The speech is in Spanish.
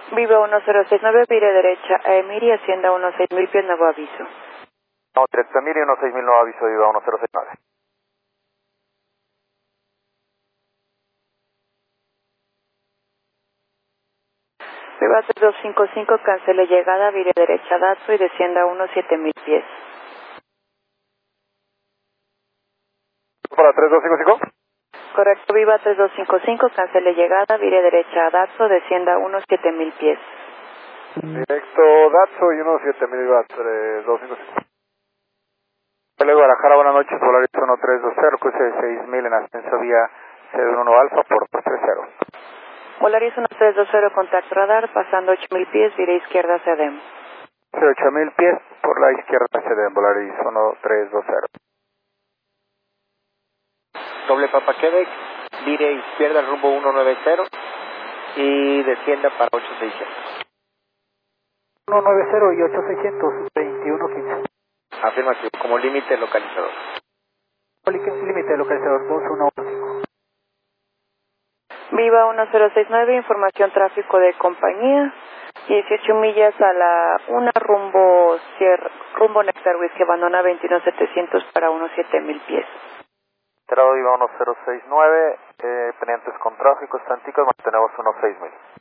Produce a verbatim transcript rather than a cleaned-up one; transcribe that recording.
Viva uno cero seis nueve, vire derecha a Emiri, Hacienda uno seis mil pies, nuevo aviso. No, directo a Emiri, uno seis mil, nuevo aviso, Viva uno cero seis nueve. Viva tres dos cinco cinco, cancele llegada, vire derecha a Datsu y descienda uno siete mil pies. Para tres dos cinco cinco. Correcto, Viva tres dos cinco cinco, cancele llegada, vire derecha a Datsu, descienda uno siete mil pies. Directo Datsu y uno siete mil, Viva tres dos cinco cinco. Hola Guadalajara, buenas noches, Volaris uno tres dos cero, cruce de seis mil en ascenso vía C uno Alfa por dos tres cero. Volaris uno tres dos cero, contacto radar, pasando ocho mil pies, vire izquierda hacia Dem. ocho mil pies por la izquierda hacia Dem, Volaris uno tres dos cero. Doble Papa Quebec, vire izquierda rumbo uno nueve cero y descienda para ocho seiscientos. uno nueve cero y ocho seiscientos, veintiuno quince. Afirmativo, como límite localizador. Límite localizador dos uno cinco. Viva uno cero seis nueve, información tráfico de compañía, dieciocho millas a la una rumbo Sierra, rumbo Nectar Whisky, abandona veintiuno setecientos para uno siete mil pies. Entrado Viva uno cero seis nueve, eh, pendientes con tráfico, estánticos, mantenemos uno seis mil.